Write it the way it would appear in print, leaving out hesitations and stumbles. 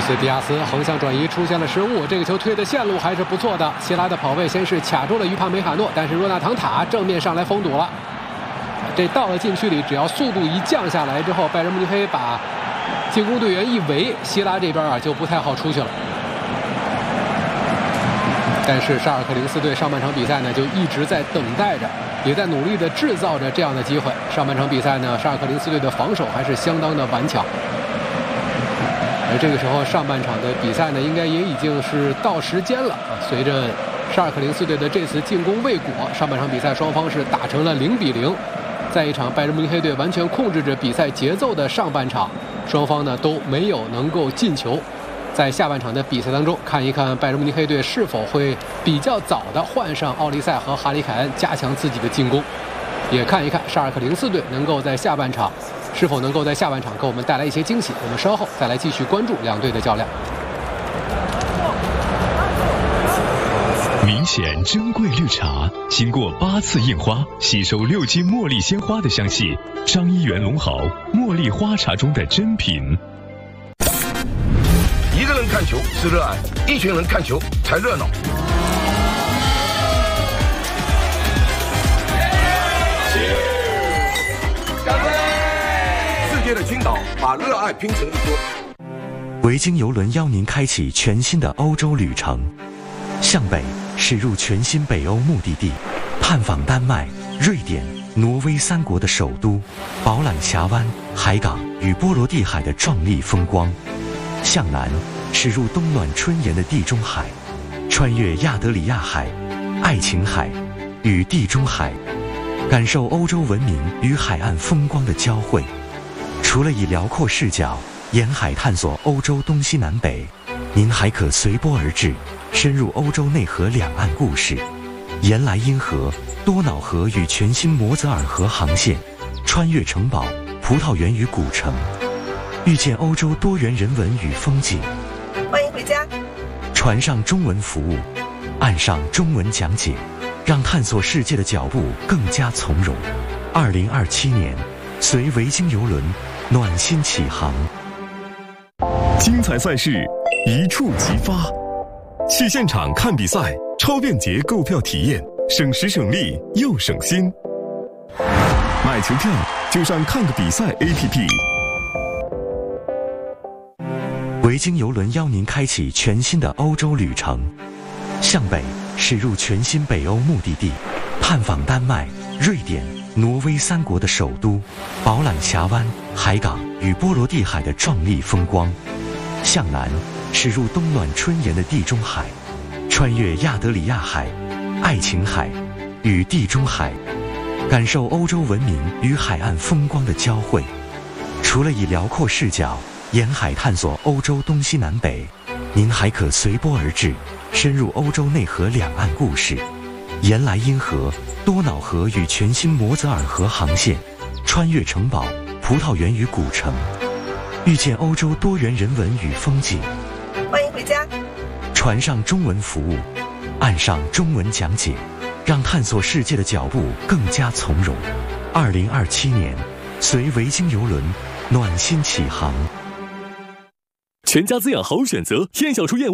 斯迪亚斯横向转移出现了失误，这个球推的线路还是不错的。希拉的跑位先是卡住了于帕梅卡诺，但是若纳唐塔正面上来封堵了。这到了禁区里，只要速度一降下来之后，拜仁慕尼黑把进攻队员一围，希拉这边就不太好出去了。但是沙尔克零四队上半场比赛呢，就一直在等待着，也在努力的制造着这样的机会。上半场比赛呢，沙尔克零四队的防守还是相当的顽强。而这个时候，上半场的比赛呢，应该也已经是到时间了啊。随着沙尔克零四队的这次进攻未果，上半场比赛双方是打成了0-0。在一场拜仁慕尼黑队完全控制着比赛节奏的上半场，双方呢都没有能够进球。在下半场的比赛当中，看一看拜仁慕尼黑队是否会比较早的换上奥利塞和哈里凯恩，加强自己的进攻。也看一看沙尔克零四队能够在下半场是否能够在下半场给我们带来一些惊喜。我们稍后再来继续关注两队的较量。 明显珍贵绿茶，经过8次印花，吸收6斤茉莉鲜花的香气。张一元龙豪茉莉花茶中的珍品。 一个人看球是热爱，一群人看球才热闹。世界的青岛把热爱拼成一锅。 维京邮轮邀您开启全新的欧洲旅程，向北驶入全新北欧目的地，探访丹麦、瑞典、挪威3国的首都，饱览峡湾、海港与波罗的海的壮丽风光；向南驶入冬暖春炎的地中海，穿越亚得里亚海、爱琴海与地中海，感受欧洲文明与海岸风光的交汇。除了以辽阔视角沿海探索欧洲东西南北，您还可随波而至，深入欧洲内河两岸故事，沿莱茵河、多瑙河与全新摩泽尔河航线，穿越城堡、葡萄园与古城，遇见欧洲多元人文与风景。 欢迎回家。 船上中文服务，岸上中文讲解，让探索世界的脚步更加从容。2027年，随维京邮轮暖心起航。 精彩赛事一触即发，去现场看比赛，超便捷购票体验，省时省力又省心。买球票就上看个比赛 APP。 维京邮轮邀您开启全新的欧洲旅程，向北驶入全新北欧目的地，探访丹麦、瑞典、挪威3国的首都，饱览峡湾、海港与波罗的海的壮丽风光；向南驶入冬暖春炎的地中海，穿越亚得里亚海、爱琴海与地中海，感受欧洲文明与海岸风光的交汇。除了以辽阔视角沿海探索欧洲东西南北，您还可随波而至，深入欧洲内河两岸故事，沿莱茵河、多瑙河与全新摩泽尔河航线，穿越城堡、葡萄园与古城，遇见欧洲多元人文与风景。 欢迎回家。 船上中文服务，岸上中文讲解，让探索世界的脚步更加从容。2027年，随维京邮轮暖心起航。 全家滋养好选择，燕小出燕窝。